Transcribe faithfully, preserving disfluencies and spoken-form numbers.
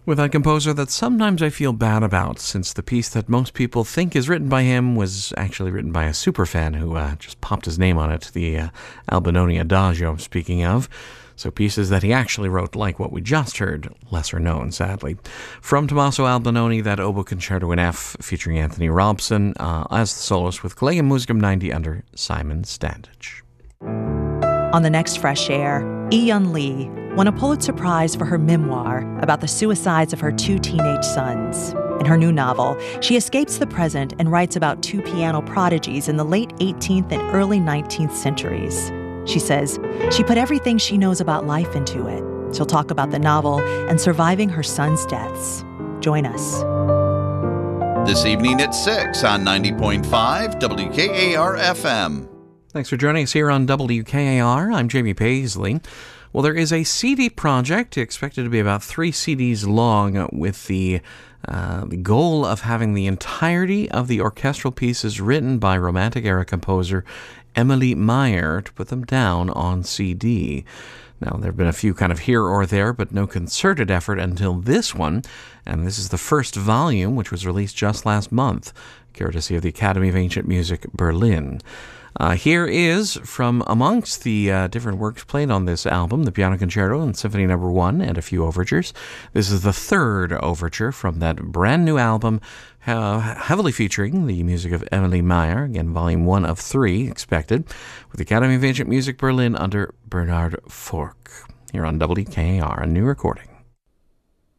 with a composer that sometimes I feel bad about, since the piece that most people think is written by him was actually written by a superfan who uh, just popped his name on it, the uh, Albinoni Adagio I'm speaking of. So pieces that he actually wrote, like what we just heard, lesser known, sadly. From Tommaso Albinoni, that Oboe Concerto in F, featuring Anthony Robson uh, as the soloist with Collegium Musicum ninety under Simon Standage. On the next Fresh Air, Yi-Yun Lee won a Pulitzer Prize for her memoir about the suicides of her two teenage sons. In her new novel, she escapes the present and writes about two piano prodigies in the late eighteenth and early nineteenth centuries. She says she put everything she knows about life into it. She'll talk about the novel and surviving her son's deaths. Join us. This evening at six on ninety point five W K A R F M. Thanks for joining us here on W K A R. I'm Jamie Paisley. Well, there is a C D project expected to be about three C Ds long, with the, uh, the goal of having the entirety of the orchestral pieces written by Romantic-era composer Emilie Meier to put them down on C D. Now, there have been a few kind of here or there, but no concerted effort until this one, and this is the first volume, which was released just last month, courtesy of the Academy of Ancient Music, Berlin. Uh, here is, from amongst the uh, different works played on this album, the Piano Concerto and Symphony Number One, and a few overtures. This is the third overture from that brand new album, uh, heavily featuring the music of Emilie Meier, again, volume one of three expected, with the Academy of Ancient Music Berlin under Bernhard Forck, here on W K A R, a new recording.